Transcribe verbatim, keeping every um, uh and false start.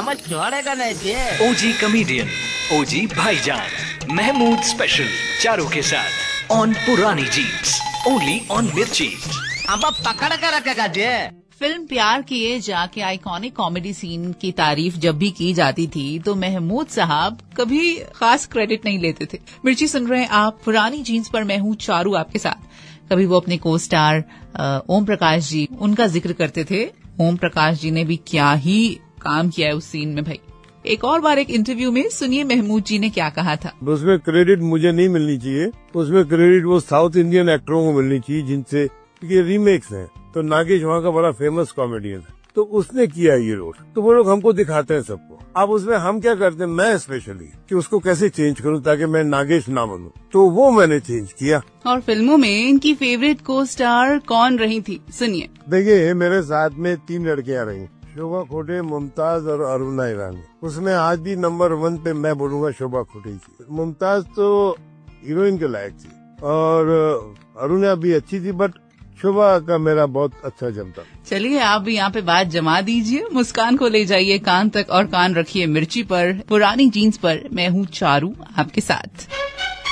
हम छोड़ेगा नहीं जी। ओजी कमेडियन, ओजी भाईजान, महमूद स्पेशल, चारों के साथ ऑन पुरानी जीन्स, ओनली ऑन मिर्ची। अब पकड़ कर रखेगा जी। फिल्म प्यार किए जाके आइकॉनिक कॉमेडी सीन की तारीफ जब भी की जाती थी तो महमूद साहब कभी खास क्रेडिट नहीं लेते थे। मिर्ची सुन रहे हैं आप पुरानी जीन्स पर, मैं हूं चारू आपके साथ। कभी वो अपने को स्टार ओम प्रकाश जी, उनका जिक्र करते थे। ओम प्रकाश जी ने भी क्या ही काम किया है उस सीन में भाई। एक और बार एक इंटरव्यू में सुनिए महमूद जी ने क्या कहा था। उसमें क्रेडिट मुझे नहीं मिलनी चाहिए, उसमें क्रेडिट वो साउथ इंडियन एक्टरों को मिलनी चाहिए जिनसे ये रीमेक्स हैं। तो नागेश वहाँ का बड़ा फेमस कॉमेडियन है, तो उसने किया ये रोल, तो वो लोग हमको दिखाते हैं सबको। अब उसमें हम क्या करते हैं, मैं स्पेशली कि उसको कैसे चेंज करूं ताकि मैं नागेश ना बनूं, तो वो मैंने चेंज किया। और फिल्मों में इनकी फेवरेट को स्टार कौन रही थी, सुनिए। देखिए, मेरे साथ में तीन लड़कियां रही, शोभा खोटे, मुमताज और अरुणा ईरानी। उसमें आज भी नंबर वन पे मैं बोलूंगा शोभा खोटे की। मुमताज तो हीरोइन के लायक थी और अरुणा भी अच्छी थी, बट शोभा का मेरा बहुत अच्छा जमता। चलिए आप भी यहाँ पे बात जमा दीजिए, मुस्कान को ले जाइए कान तक और कान रखिए मिर्ची पर। पुरानी जीन्स पर मैं हूँ चारू आपके साथ।